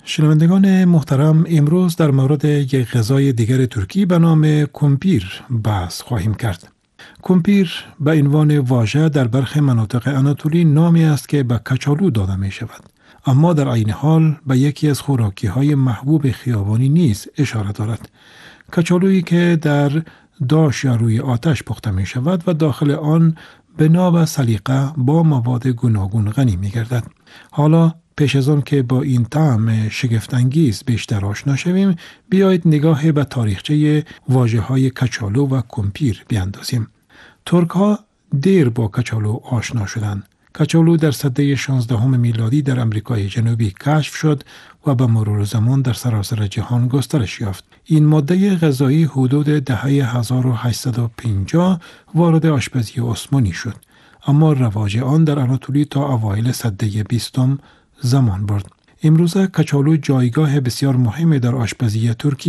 شنوندگان محترم، امروز در مورد یک غذای دیگر ترکی به نام کمپیر بحث خواهیم کرد. کمپیر به عنوان واژه در برخی مناطق آناتولی نامی است که به کچالو داده می شود. اما در عین حال به یکی از خوراکی های محبوب خیابانی نیز اشاره دارد. کچالویی که در داش یا روی آتش پخته می شود و داخل آن بنا به سلیقه با مواد گوناگون غنی می گردد. حالا پیش از آن که با این طعم شگفت انگیز بیشتر آشنا شویم، بیایید نگاه به تاریخچه واژه‌های کچالو و کمپیر بیاندازیم. ترک ها دیر با کچالو آشنا شدند. کچالو در سده 16 میلادی در امریکای جنوبی کشف شد و به مرور زمان در سراسر جهان گسترش یافت. این ماده غذایی حدود دهه 1850 وارد آشپزی عثمانی شد، اما رواج آن در آناتولی تا اوایل سده 20 زمان برد. امروزه کچالو جایگاه بسیار مهمی در آشپزی ترکی